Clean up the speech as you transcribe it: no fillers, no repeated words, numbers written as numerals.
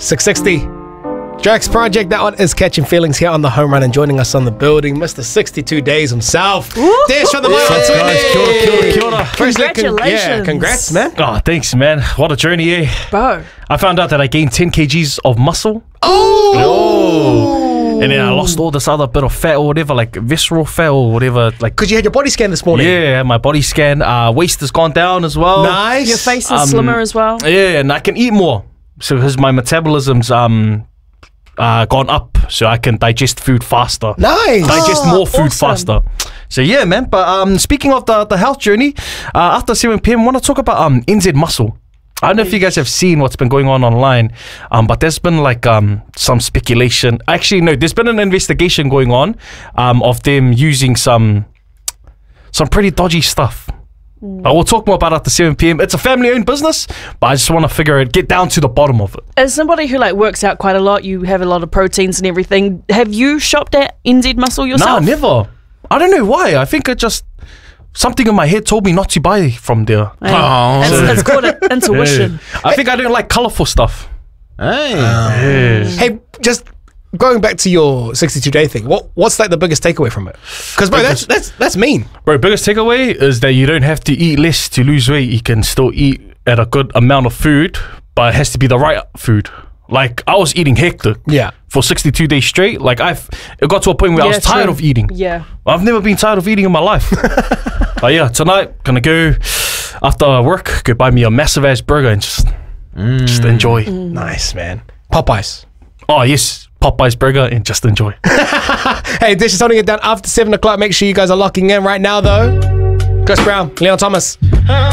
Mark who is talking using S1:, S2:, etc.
S1: 660. Drax Project, that one is catching feelings here on the home run, and joining us on the building, Mr. 62 Days himself. Dash from the
S2: What's up, guys? Kia ora.
S3: Congratulations.
S1: Congrats, man.
S2: Oh, thanks, man. What a journey, eh?
S3: Bro.
S2: I found out that I gained 10 kgs of muscle.
S1: Oh!
S2: And then I lost all this other bit of fat or whatever, like visceral fat or whatever. Like,
S1: Because you had your body scan this morning.
S2: yeah, my body scan. Waist has gone down as well.
S1: Nice.
S3: Your face is slimmer as well.
S2: Yeah, and I can eat more. So because my metabolism's gone up, so I can digest food faster.
S1: Nice.
S2: Digest more food
S3: awesome.
S2: faster. So yeah, man. But speaking of the health journey, after 7 p.m, I want to talk about NZ Muscle. I don't know if you guys have seen what's been going on online, but there's been like some speculation. Actually, no, there's been an investigation going on of them using some pretty dodgy stuff. We'll talk more about it after 7 p.m. It's a family-owned business, but I just want to get down to the bottom of it.
S3: As somebody who like works out quite a lot, you have a lot of proteins and everything. Have you shopped at NZ Muscle yourself?
S2: Nah, never. I don't know why. I think it just something in my head told me not to buy from there.
S3: It's called intuition.
S2: Yeah. I think I don't like colourful stuff.
S1: Hey, just going back to your 62-day thing, what's like the biggest takeaway from it? Because, bro, that's mean.
S2: Bro, biggest takeaway is that you don't have to eat less to lose weight. You can still eat at a good amount of food, but it has to be the right food. Like, I was eating hectic for 62 days straight. Like, it got to a point where I was tired of eating.
S3: Yeah.
S2: I've never been tired of eating in my life. But yeah, tonight, gonna go after work, go buy me a massive ass burger and just enjoy.
S1: Nice, man. Popeyes.
S2: Oh, yes. Popeye's burger and just enjoy.
S1: Hey, this is holding it down after 7 o'clock. Make sure you guys are locking in right now, though. Chris Brown, Leon Thomas.